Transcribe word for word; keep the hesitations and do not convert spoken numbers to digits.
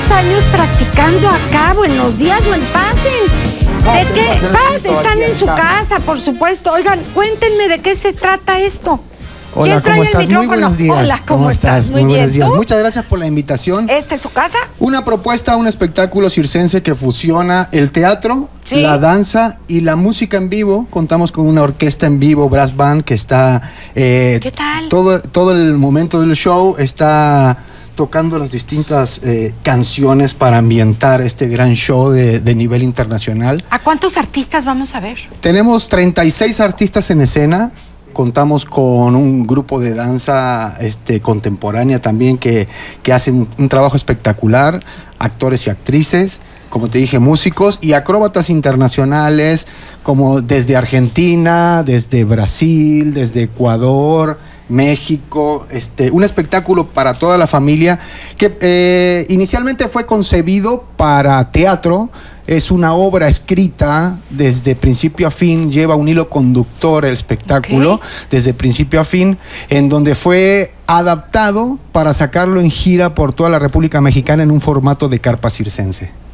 muchos años practicando acá. Buenos días, buen pasen. Pasen, ¿De qué? pasen, Pasen, están aquí en su acá. casa, por supuesto. Oigan, cuéntenme de qué se trata esto. Hola, ¿Quién trae ¿cómo el estás? Muy micrófono? buenos días. Hola, ¿cómo, estás? Muy, Muy bien. buenos días. ¿Tú? Muchas gracias por la invitación. ¿Esta es su casa? Una propuesta, un espectáculo circense que fusiona el teatro, Sí. la danza y la música en vivo. Contamos con una orquesta en vivo, brass band, que está... eh, ¿Qué tal? Todo, todo el momento del show está tocando las distintas eh, canciones para ambientar este gran show de, de nivel internacional. ¿A cuántos artistas vamos a ver? Tenemos treinta y seis artistas en escena. Contamos con un grupo de danza este, contemporánea también que, que hacen un, un trabajo espectacular, actores y actrices, como te dije, músicos y acróbatas internacionales, como desde Argentina, desde Brasil, desde Ecuador, México, este, un espectáculo para toda la familia que eh, inicialmente fue concebido para teatro. Es una obra escrita desde principio a fin, lleva un hilo conductor el espectáculo, Okay. desde principio a fin, en donde fue adaptado para sacarlo en gira por toda la República Mexicana en un formato de carpa circense.